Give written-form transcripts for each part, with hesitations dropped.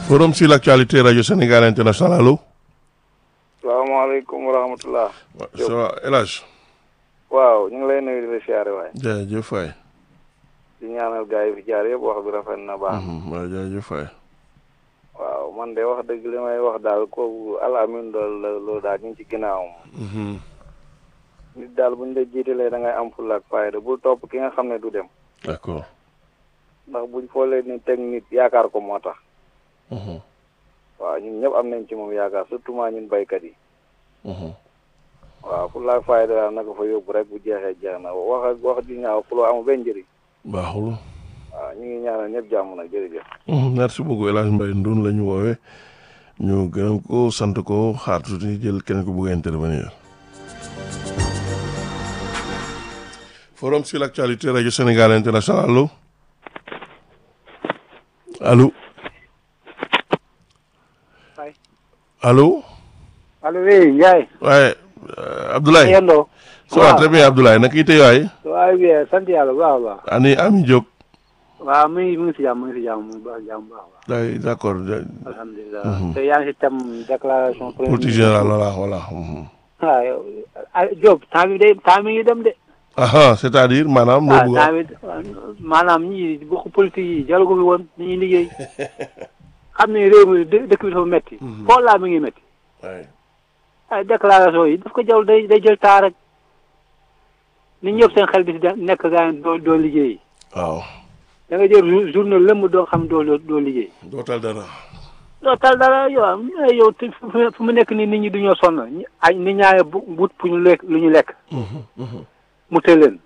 Forum sur l'actualité Radio Sénégal International allo. salaamaaleykum wa rahmatulah. ça va El Hadj. waaw ñu ngi lay nuyu di la siyaare waay. jaajëf waay. di ñaanal gars yi fi jaar yëpp wax bi rafet na baax. waaw jaajëf waay. waaw man de wax dëgg li may wax daal kooku alamin loolu daal ñu ngi ci ginnaawam. nit daal buñ la jiitalee da ngay am fulla ak fayda bul topp ki nga xam ne du dem. d'accord. ndax buñ foolee ni teg nit yaakaar ko moo tax. waaw ñun ñëpp am nañ ci moom yaakaar surtout maa ñun baykat yi. waaw fulla ak fayda daal naka fa yóbbu rek bu jeexee jeex na wax di ñaaw fuloo amul benn njëriñ. baaxul. waaw ñu ngi ñaanal ñëpp jàmm nag jërëjëf. merci beaucoup El Hadj Mbaye Ndoun la ñu woowee ñu gërëm ko sant ko xaar tuuti jël keneen ko bëgg a intervenir. Forum sur l'actualité Radio Sénégal International allo. allo. allo. allo oui Ndiaye. waaye Abdoulaye. yendoo. ça va très bien Abdoulaye naka yite waay. waaw bien sant yàlla bu baax a baax. ani Ami Diop. waaw mu ngi si jàmm mu ngi si jàmm mu ngi baax jàmm bu baax a baax. d'accord. alhamdulilah. te yaa ngi si thème déclaration. politique générale voilà. waaw yow Diop temps mi ngi dem de. c'est-à-dire maanaam. waaw temps bi maanaam ñii bokk politique yi jàll ko fi woon ni ñuy liggéey. xam ne réew mi dëkk bi dafa métti. foo laa mi ngi métti. ay déclaration yi daf ko jaww day jël taa rek. nit ñëpp seen xel bi si nekk gaa doo liggéey. waaw. da nga jël journée lëmm doo xam doo liggéey. doo tal dara. doo tal dara yow fu mu nekk nii nit ñi duñoo sonn ay nit ñaa wut pour ñu lekk lu ñu lekk. mu tëj leen.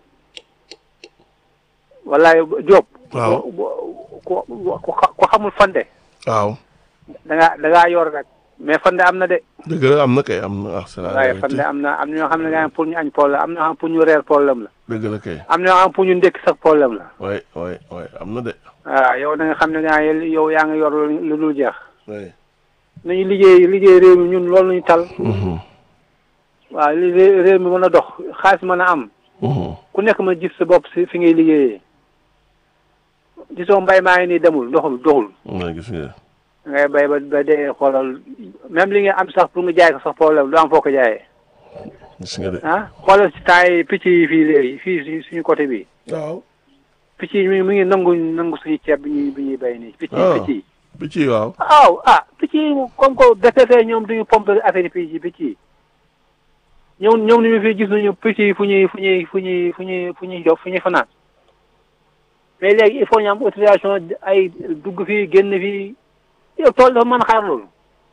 wallaay Diop. waaw ku xamul fande. waaw. da ngaa yor rek. mais fande am na de. dëgg la am na kay am na. waaye fande am na ñoo xam ne gars pour ñu añ problème am na ñoo xam pour ñu reer problème la. dëgg la kay. am na ñoo xam pour ñu ndékki sax problème la. waay am na de. waaw yow da nga xam ne gars yow yaa ngi yor lu dul jeex. waay. nañu liggéey réew mi ñun loolu nañu tal. waaw li réew mi mën a dox xaalis mën a am. ku nekk ma gis sa bopp si fi ngay liggéeyee. gisoo mbay maa ngi nii demul doxul. gis nga. ngay bay ba dee xoolal même li nga am sax pour nga jaay ko sax problème du am foo ko jaayee. gis nga de. xoolal si temps yi picc yi fii léegi fii suñu côté bi. waaw. picc yi mi ngi nangu suñu ceeb bi ñuy bay nii. picc yi. picc yi waaw. picc yi comme que BPP ñoom duñu pomper affaire yi picc yi. ñoom ni ñu fi gis nañu picc yi fu ñuy fanaan. mais léegi il faut ñu am autorisation ay dugg fii génn fii. yow tool dafa mën a xaar loolu.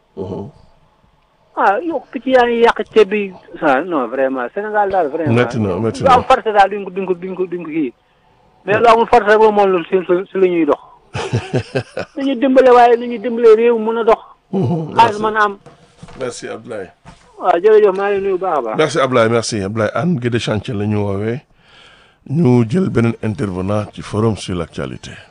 yow picc yaa ngi yàq ceeb bi non vraiment Sénégal daal vraiment. métti na lu am farce daal duñ ko kii. mais lu amul farce rek moom la si la ñuy dox. nañu dimbale waaye nañu dimbale réew mën a dox. xaalis mën a am. merci Abdoulaye. waaw jërëjëf maa ngi lay nuyu bu baax a baax. merci Abdoulaye merci Abdoulaye Anne Guédé Chantier la ñu woowee ñu jël beneen intervenant ci forum sur l'actualité.